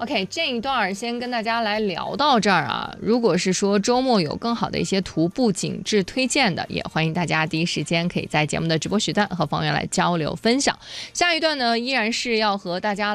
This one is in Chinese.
OK， 这一段先跟大家来聊到这儿啊。如果是说周末有更好的一些徒步景致推荐的，也欢迎大家第一时间可以在节目的直播时段和方圆来交流分享。下一段呢，依然是要和大家